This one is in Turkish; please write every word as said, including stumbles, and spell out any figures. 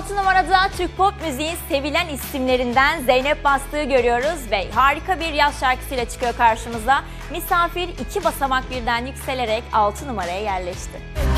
altı numarada Türk pop müziğin sevilen isimlerinden Zeynep Bastık'ı görüyoruz ve harika bir yaz şarkısıyla çıkıyor karşımıza. Misafir iki basamak birden yükselerek altı numaraya yerleşti.